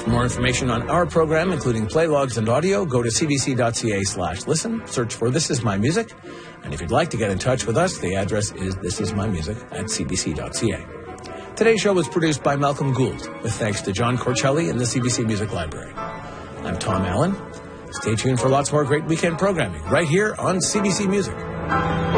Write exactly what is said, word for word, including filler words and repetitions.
For more information on our program, including play logs and audio, go to cbc.ca slash listen, search for This Is My Music, and if you'd like to get in touch with us, the address is thisismymusic at cbc.ca. Today's show was produced by Malcolm Gould, with thanks to John Corcelli and the C B C Music Library. I'm Tom Allen. Stay tuned for lots more great weekend programming right here on C B C Music.